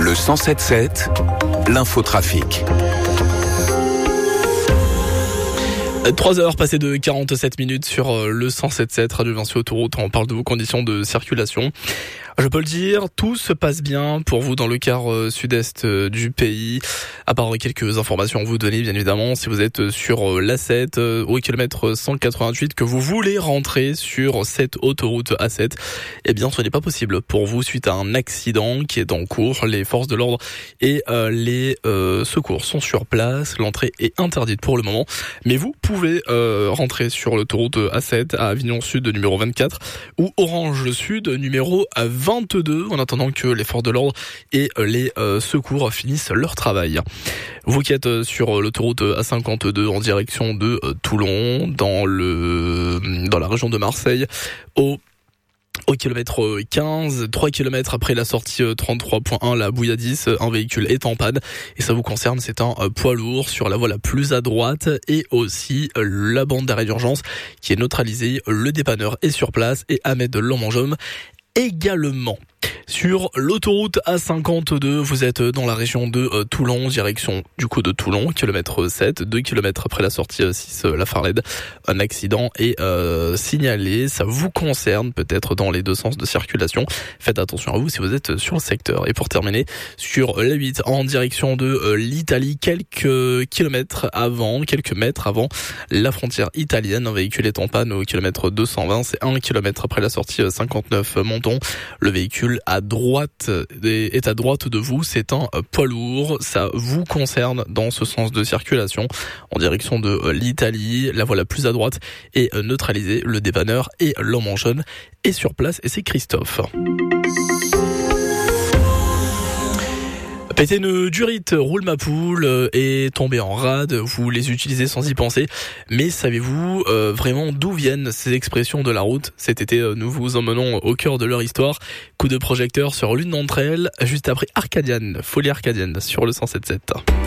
Le 107.7, l'infotrafic. 3 heures passées de 47 minutes sur le 107.7 Radio Vinci Autoroute. On parle de vos conditions de circulation. Je peux le dire, tout se passe bien pour vous dans le quart sud-est du pays. À part quelques informations à vous donner, bien évidemment, si vous êtes sur l'A7 au kilomètre 188, que vous voulez rentrer sur cette autoroute A7, eh bien, ce n'est pas possible pour vous suite à un accident qui est en cours. Les forces de l'ordre et les secours sont sur place. L'entrée est interdite pour le moment, mais vous pouvez rentrer sur l'autoroute A7 à Avignon Sud numéro 24 ou Orange Sud numéro 22 en attendant que les forces de l'ordre et les secours finissent leur travail. Vous qui êtes sur l'autoroute A52 en direction de Toulon, dans la région de Marseille, au kilomètre 15, 3 kilomètres après la sortie 33.1, la Bouilladis, un véhicule est en panne et ça vous concerne, c'est un poids lourd sur la voie la plus à droite et aussi la bande d'arrêt d'urgence qui est neutralisée, le dépanneur est sur place et Ahmed Lomanjom également. Sur l'autoroute A52, vous êtes dans la région de Toulon, direction du coup de Toulon, kilomètre 7, 2 kilomètres après la sortie 6, la Farled. Un accident est signalé, ça vous concerne peut-être dans les deux sens de circulation. Faites attention à vous si vous êtes sur le secteur. Et pour terminer, sur la 8, en direction de l'Italie, quelques mètres avant la frontière italienne, un véhicule est en panne au kilomètre 220, c'est 1 kilomètre après la sortie 59 Menton. Le véhicule est à droite de vous, c'est un poids lourd, ça vous concerne dans ce sens de circulation en direction de l'Italie, la voie la plus à droite est neutralisée, le dépanneur et l'homme en jaune est sur place et c'est Christophe. Péter une durite, roule ma poule est tombé en rade, vous les utilisez sans y penser, mais savez-vous vraiment d'où viennent ces expressions de la route ? Cet été, nous vous emmenons au cœur de leur histoire. Coup de projecteur sur l'une d'entre elles, juste après Arcadian, Folie Arcadienne sur le 107.7.